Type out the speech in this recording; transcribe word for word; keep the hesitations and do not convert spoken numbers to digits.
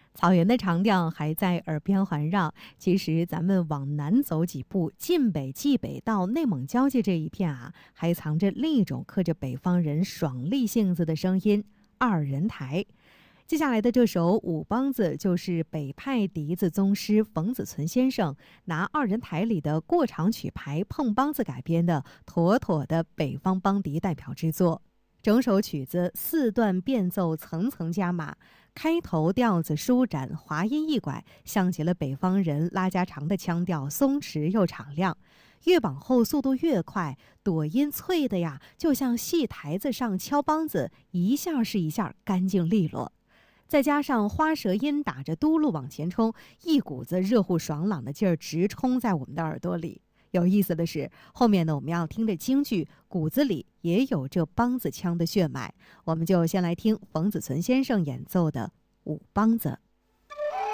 草原的长调还在耳边环绕，其实咱们往南走几步，晋北、冀北到内蒙交界这一片啊，还藏着另一种刻着北方人爽利性子的声音——二人台。接下来的这首舞梆子，就是北派笛子宗师冯子存先生拿二人台里的过场曲牌碰梆子改编的妥妥的北方梆笛代表之作。整首曲子四段变奏层层加码，开头调子舒展，滑音一拐，像极了北方人拉家常的腔调，松弛又敞亮。越往后速度越快，朵音脆的呀，就像戏台子上敲梆子，一下是一下干净利落。再加上花舌音打着嘟噜往前冲，一股子热乎爽朗的劲儿直冲在我们的耳朵里。有意思的是，后面呢我们要听的京剧骨子里也有这梆子腔的血脉，我们就先来听冯子存先生演奏的舞梆子。